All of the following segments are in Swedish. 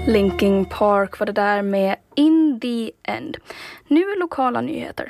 Linkin Park var det där med In the End. Nu lokala nyheter.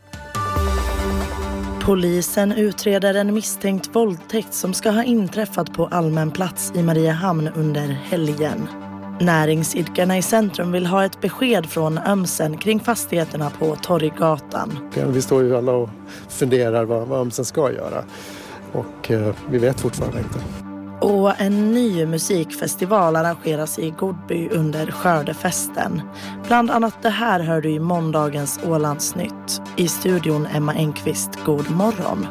Polisen utreder en misstänkt våldtäkt som ska ha inträffat på allmän plats i Mariehamn under helgen. Näringsidkarna i centrum vill ha ett besked från Ömsen kring fastigheterna på Torggatan. Vi står ju alla och funderar vad Ömsen ska göra och vi vet fortfarande inte. Och en ny musikfestival arrangeras i Godby under skördefesten. Bland annat det här hör du i måndagens Ålandsnytt. I studion Emma Enqvist, god morgon.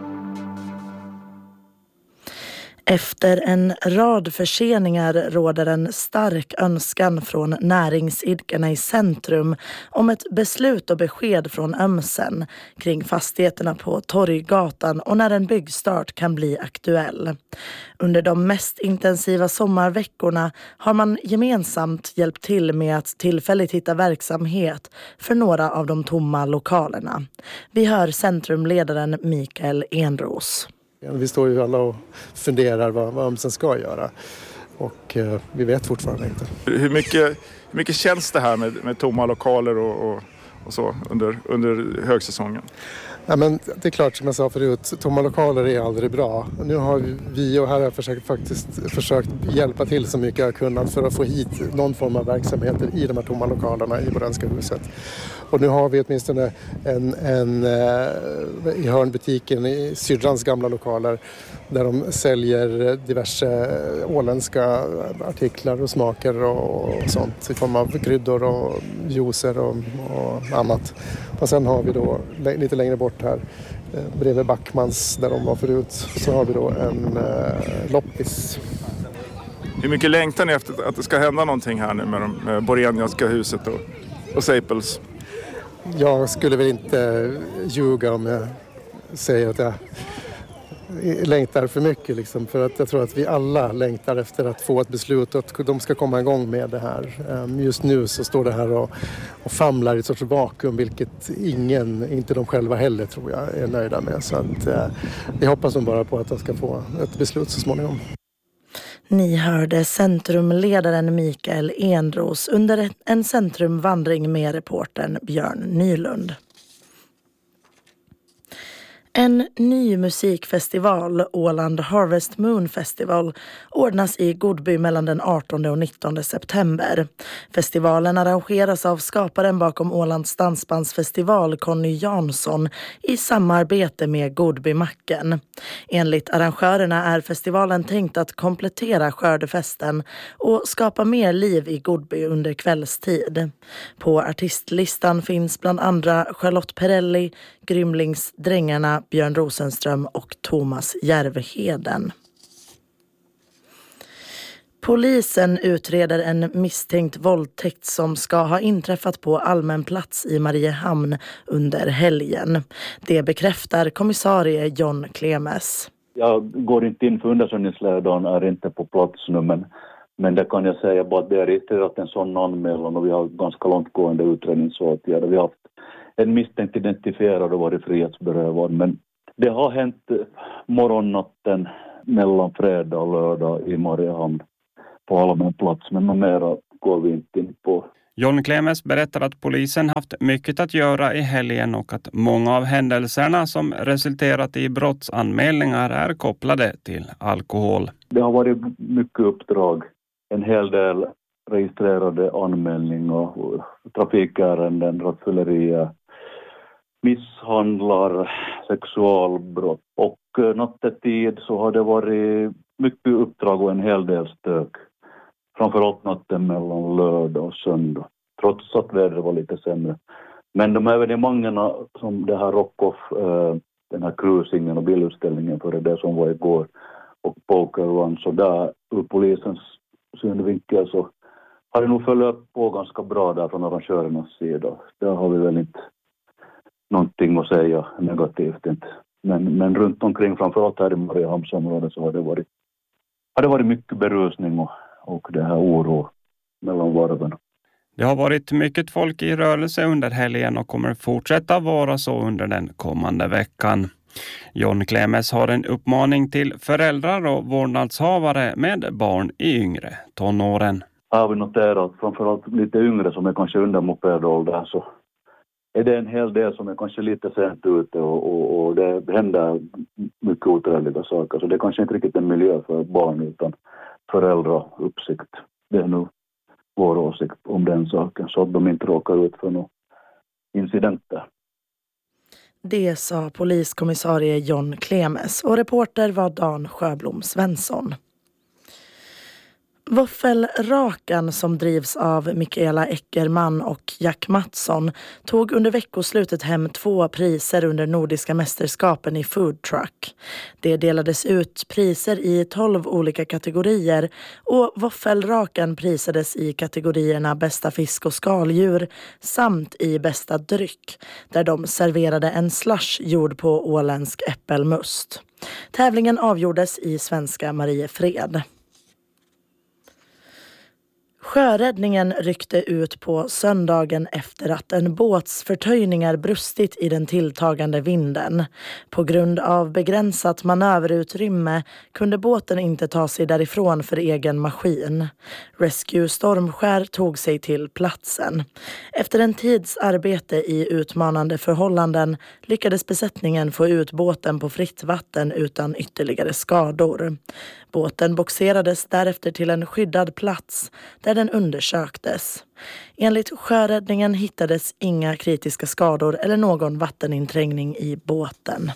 Efter en rad förseningar råder en stark önskan från näringsidkarna i centrum om ett beslut och besked från Ömsen kring fastigheterna på Torggatan och när en byggstart kan bli aktuell. Under de mest intensiva sommarveckorna har man gemensamt hjälpt till med att tillfälligt hitta verksamhet för några av de tomma lokalerna. Vi hör centrumledaren Mikael Enros. Vi står ju alla och funderar vad Ömsen ska göra och vi vet fortfarande inte. Hur mycket känns det här med tomma lokaler och så under högsäsongen? Ja, men det är klart, som jag sa förut, tomma lokaler är aldrig bra. Nu har vi och här har försökt hjälpa till så mycket jag kunnat för att få hit någon form av verksamheter i de här tomma lokalerna i Borönska huset. Och nu har vi åtminstone i hörnbutiken i syrrans gamla lokaler där de säljer diverse åländska artiklar och smaker och sånt i form av kryddor och juicer och annat. Och sen har vi då lite längre bort här bredvid Backmans där de var förut så har vi då en loppis. Hur mycket längtar ni efter att det ska hända någonting här nu med Boreniaska huset och Seipels? Jag skulle väl inte ljuga om jag säger att jag längtar för mycket liksom, för att jag tror att vi alla längtar efter att få ett beslut och att de ska komma igång med det här. Just nu så står det här och famlar i ett sorts vakuum, vilket inte de själva heller tror jag är nöjda med. Så att vi hoppas nog bara på att de ska få ett beslut så småningom. Ni hörde centrumledaren Mikael Enros under en centrumvandring med reportern Björn Nylund. En ny musikfestival, Åland Harvest Moon Festival, ordnas i Godby mellan den 18 och 19 september. Festivalen arrangeras av skaparen bakom Ålands dansbandsfestival, Conny Jansson, i samarbete med Godbymacken. Enligt arrangörerna är festivalen tänkt att komplettera skördefesten och skapa mer liv i Godby under kvällstid. På artistlistan finns bland andra Charlotte Perrelli, Grymlingsdrängarna, Björn Rosenström och Thomas Järvheden. Polisen utreder en misstänkt våldtäkt som ska ha inträffat på allmän plats i Mariehamn under helgen. Det bekräftar kommissarie John Klemes. Jag går inte in för undersökningsledaren, är inte på plats nu, men det kan jag säga bara att det är registrerat en sån anmälan och vi har ganska långtgående utredningsåtgärder. Vi har haft en misstänkt identifierad och varit frihetsberövad, men det har hänt morgonnatten mellan fredag och lördag i Mariehamn på allmän plats, men något mera går vi inte in på. John Klemes berättar att polisen haft mycket att göra i helgen och att många av händelserna som resulterat i brottsanmälningar är kopplade till alkohol. Det har varit mycket uppdrag, en hel del registrerade anmälningar, trafikärenden, rattfyllerier, misshandlar, sexualbrott och nattetid så har det varit mycket uppdrag och en hel del stök. Framförallt natten mellan lördag och söndag, trots att vädret var lite sämre. Men de evenemangerna som det här Rockoff, den här cruisingen och bildutställningen för det som var igår och Poker Run, så där ur polisens synvinkel så har det nog följt på ganska bra där från arrangörernas sida. Där har vi väl inte någonting att säga negativt inte. Men runt omkring, framförallt här i Mariehamnsområdet, så har det varit mycket berusning och det här oro mellan varven. Det har varit mycket folk i rörelse under helgen och kommer fortsätta vara så under den kommande veckan. John Klemes har en uppmaning till föräldrar och vårdnadshavare med barn i yngre tonåren. har vi noterat framförallt lite yngre som är kanske under mopedåldern, så är det en hel del som är kanske lite sent ute och det händer mycket otrevliga saker. Så det är kanske inte riktigt en miljö för barn utan föräldrauppsikt. Det är nog vår åsikt om den saken, så att de inte råkar ut för några incidenter. Det sa poliskommissarie John Klemes och reporter var Dan Sjöblom Svensson. Våffelrakan som drivs av Mikaela Eckerman och Jack Mattsson tog under veckoslutet hem 2 priser under Nordiska mästerskapen i food truck. Det delades ut priser i 12 olika kategorier och våffelrakan prisades i kategorierna bästa fisk och skaldjur samt i bästa dryck där de serverade en slush gjord på åländsk äppelmust. Tävlingen avgjordes i svenska Mariefred. Sjöräddningen ryckte ut på söndagen efter att en båts förtöjningar brustit i den tilltagande vinden. På grund av begränsat manöverutrymme kunde båten inte ta sig därifrån för egen maskin. Rescue Stormskär tog sig till platsen. Efter en tids arbete i utmanande förhållanden lyckades besättningen få ut båten på fritt vatten utan ytterligare skador. Båten boxerades därefter till en skyddad plats där den undersöktes. Enligt sjöräddningen hittades inga kritiska skador eller någon vatteninträngning i båten.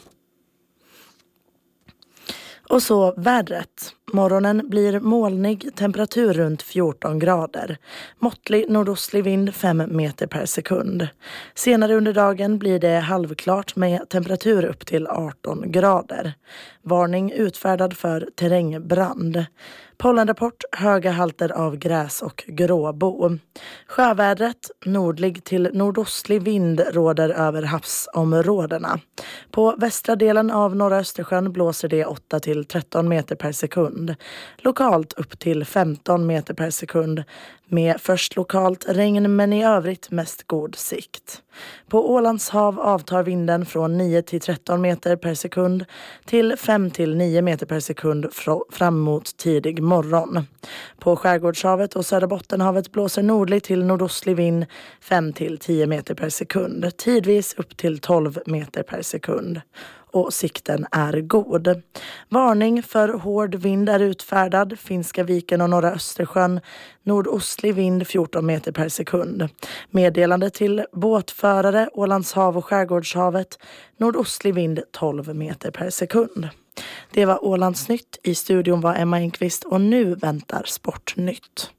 Och så vädret. Morgonen blir molnig, temperatur runt 14 grader. Måttlig nordostlig vind 5 meter per sekund. Senare under dagen blir det halvklart med temperatur upp till 18 grader. Varning utfärdad för terrängbrand. Pollenrapport, höga halter av gräs och gråbo. Sjövädret, nordlig till nordostlig vind råder över havsområdena. På västra delen av norra Östersjön blåser det 8 till 13 meter per sekund. Lokalt upp till 15 meter per sekund. Med först lokalt regn men i övrigt mest god sikt. På Ålands hav avtar vinden från 9 till 13 meter per sekund till 5 till 9 meter per sekund fram mot tidig morgon. På Skärgårdshavet och Söderbottenhavet blåser nordlig till nordostlig vind 5 till 10 meter per sekund. Tidvis upp till 12 meter per sekund. Och sikten är god. Varning för hård vind är utfärdad. Finska viken och norra Östersjön. Nordostlig vind 14 meter per sekund. Meddelande till båtförare, Ålands hav och Skärgårdshavet. Nordostlig vind 12 meter per sekund. Det var Ålandsnytt. I studion var Emma Enqvist och nu väntar Sportnytt.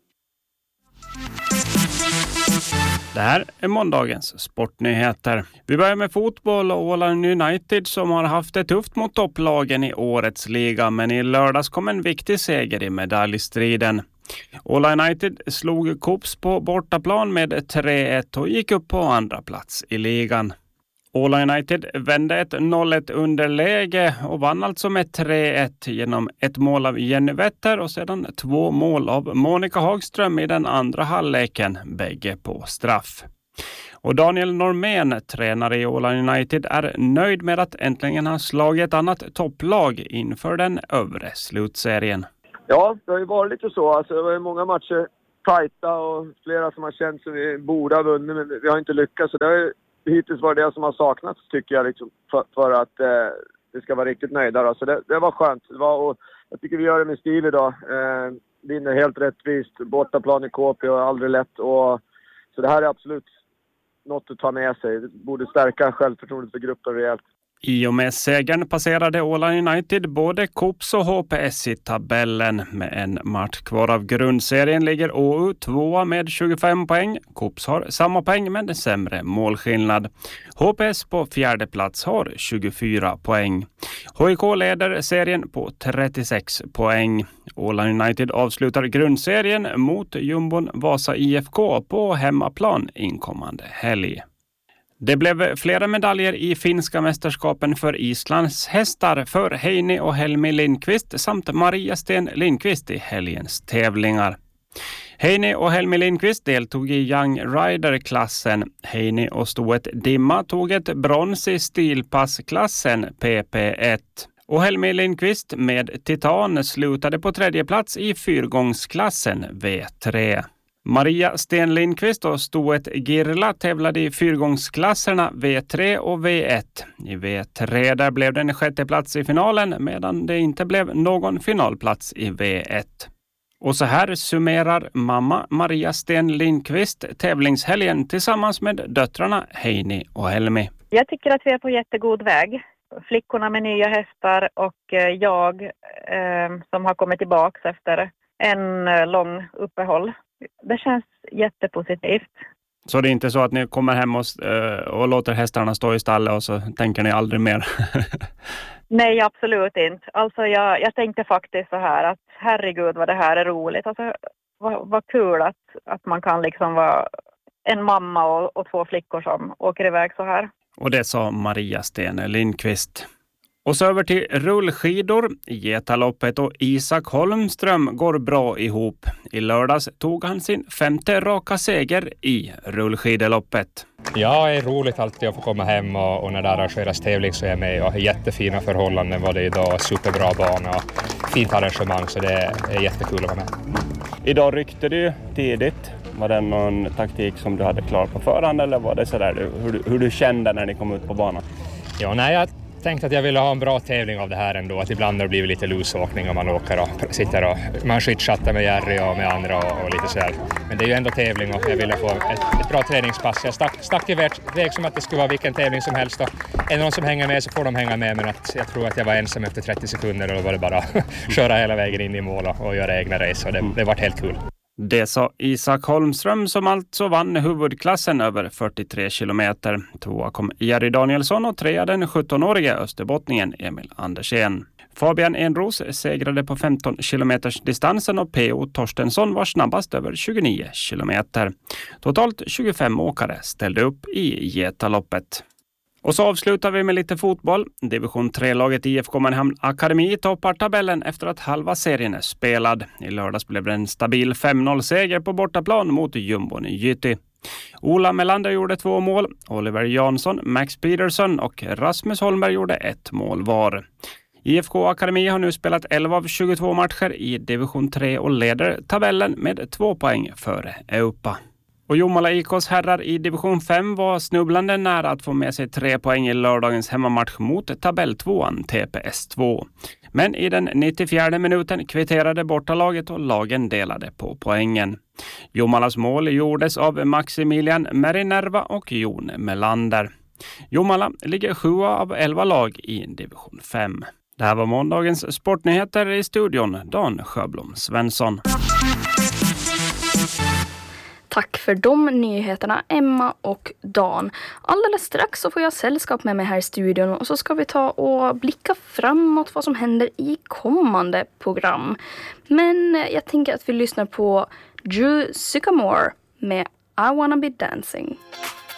Det här är måndagens sportnyheter. Vi börjar med fotboll och Åland United som har haft det tufft mot topplagen i årets liga, men i lördags kom en viktig seger i medaljstriden. Åland United slog Kops på bortaplan med 3-1 och gick upp på andra plats i ligan. Åland United vände ett 0-1 underläge och vann alltså med 3-1 genom ett mål av Jenny Wetter och sedan 2 mål av Monica Hagström i den andra halvleken, bägge på straff. Och Daniel Normén, tränare i Åland United, är nöjd med att äntligen ha slagit ett annat topplag inför den övre slutserien. Ja, det har ju varit lite så. Alltså, det var ju många matcher tajta och flera som har känt som vi borde ha vunnit, men vi har inte lyckats. Så det har ju hittills var det som har saknats, tycker jag, liksom, för att det ska vara riktigt nöjda. Då. Så det var skönt. Och jag tycker vi gör det med stil idag. Vinner helt rättvist. Bortaplan i KP och aldrig lätt. Så det här är absolut något att ta med sig. Det borde stärka självförtroendet för gruppen rejält. I och med segern passerade Åland United både Kops och HPS i tabellen. Med en match kvar av grundserien ligger OU 2 med 25 poäng. Kops har samma poäng men sämre målskillnad. HPS på fjärde plats har 24 poäng. HIK leder serien på 36 poäng. Åland United avslutar grundserien mot Jumbon Vasa IFK på hemmaplan inkommande helg. Det blev flera medaljer i finska mästerskapen för Islands hästar för Heini och Helmi Lindqvist samt Maria Sten Lindqvist i helgens tävlingar. Heini och Helmi Lindqvist deltog i Young Rider-klassen. Heini och stoet Dimma tog ett brons i stilpassklassen PP1. Och Helmi Lindqvist med Titan slutade på tredje plats i fyrgångsklassen V3. Maria Sten Lindqvist och Stoet Girla tävlade i fyrgångsklasserna V3 och V1. I V3 där blev det en sjätte plats i finalen medan det inte blev någon finalplats i V1. Och så här summerar mamma Maria Sten Lindqvist tävlingshelgen tillsammans med döttrarna Heini och Helmi. Jag tycker att vi är på jättegod väg. Flickorna med nya hästar och jag som har kommit tillbaka efter en lång uppehåll. Det känns jättepositivt. Så det är inte så att ni kommer hem och låter hästarna stå i stallet och så tänker ni aldrig mer? Nej, absolut inte. Alltså jag tänkte faktiskt så här att herregud vad det här är roligt. Alltså vad kul att man kan liksom vara en mamma och två flickor som åker iväg så här. Och det sa Maria Sten Lindqvist. Och så över till rullskidor. Getaloppet och Isak Holmström går bra ihop. I lördags tog han sin 5:e raka seger i rullskideloppet. Ja, det är roligt alltid att få komma hem och när det arrangeras tävling så är jag med. Och jättefina förhållanden var det idag, superbra bana och fint arrangemang så det är jättekul att vara med. Idag ryckte du tidigt. Var det någon taktik som du hade klar på förhand eller var det sådär hur du kände när ni kom ut på banan? Ja, nej, jag tänkte att jag ville ha en bra tävling av det här ändå. Att ibland har det blivit lite loosåkning om man åker och sitter och man skitchattar med Jerry och med andra och lite sådär. Men det är ju ändå tävling och jag ville få ett bra träningspass. Jag stack iväg som att det skulle vara vilken tävling som helst. Och är det någon som hänger med så får de hänga med. Men att jag tror att jag var ensam efter 30 sekunder och då var det bara köra hela vägen in i mål och göra egna race. Och det var helt kul. Det sa Isak Holmström som alltså vann huvudklassen över 43 kilometer. Tvåa kom Jerry Danielsson och trea den 17-årige österbottningen Emil Andersen. Fabian Enros segrade på 15 kilometers distansen och P.O. Torstensson var snabbast över 29 kilometer. Totalt 25 åkare ställde upp i Getaloppet. Och så avslutar vi med lite fotboll. Division 3-laget IFK Mariehamn Akademi toppar tabellen efter att halva serien är spelad. I lördags blev det en stabil 5-0-seger på bortaplan mot Jumbon Jyty. Ola Melander gjorde 2 mål. Oliver Jansson, Max Peterson och Rasmus Holmberg gjorde 1 mål var. IFK Akademi har nu spelat 11 av 22 matcher i division 3 och leder tabellen med 2 poäng före Eupa. Och Jomala IKs herrar i division 5 var snubblande nära att få med sig 3 poäng i lördagens hemmamatch mot tabelltvåan TPS2. Men i den 94:e minuten kvitterade bortalaget och lagen delade på poängen. Jomalas mål gjordes av Maximilian Merinerva och Jon Melander. Jomala ligger 7 av 11 lag i division 5. Det här var måndagens sportnyheter i studion. Dan Sjöblom Svensson. Tack för de nyheterna, Emma och Dan. Alldeles strax så får jag sällskap med mig här i studion och så ska vi ta och blicka framåt vad som händer i kommande program. Men jag tänker att vi lyssnar på Drew Sycamore med I Wanna Be Dancing.